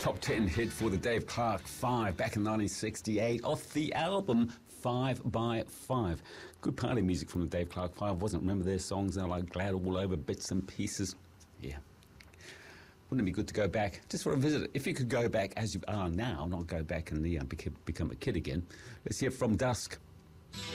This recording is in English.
Top 10 hit for the Dave Clark 5 back in 1968 off the album 5 by 5. Good party music from the Dave Clark 5, wasn't it? Remember their songs? They're like Glad All Over, Bits and Pieces. Yeah. Wouldn't it be good to go back just for a visit? If you could go back as you are now, not go back and become a kid again. Let's hear From Dusk.